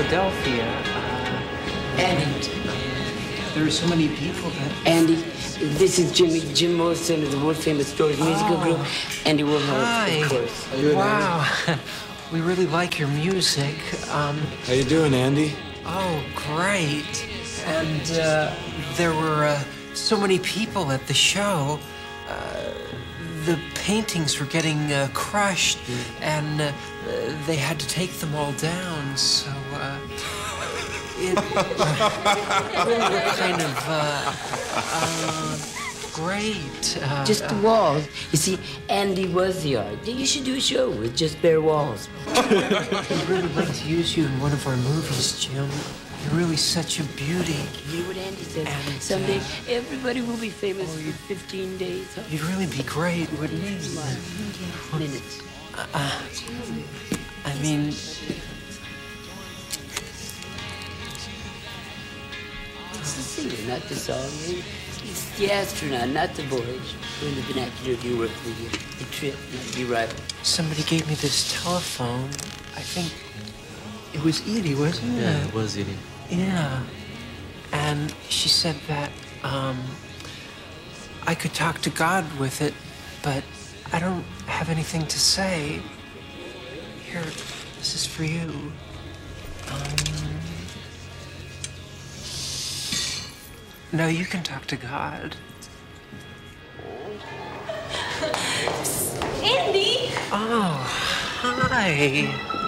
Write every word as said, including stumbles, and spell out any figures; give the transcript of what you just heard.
Philadelphia. Uh, Andy. There are so many people that... Andy, this is Jimmy, Jim Morrison of the world famous Doors musical Oh. group. Andy Warhol, Hi. of course. How you doing, Wow. We really like your music. Um, How you doing, Andy? oh, great. And uh, there were uh, so many people at the show. Uh, the paintings were getting uh, crushed, and uh, they had to take them all down, so... Uh, It, uh, we were kind of, uh, uh, great. Uh, Just the walls. You see, Andy was the art. You should do a show with just bare walls. We'd really like to use you in one of our movies, Jim. You're really such a beauty. You hear what Andy said? And, Someday, uh, everybody will be famous for fifteen days. Huh? You'd really be great, wouldn't you? Come on. Minutes. I mean, It's the singer, not the song. It's the astronaut, not the voyage. Or in the vernacular of your work, the, the trip, not the arrival. somebody gave me this telephone. I think it was Edie, wasn't it? Yeah, it was Edie. Yeah. And she said that um, I could talk to God with it, but I don't have anything to say. Here, this is for you. Um, no, you can talk to God. Andy! Oh, hi.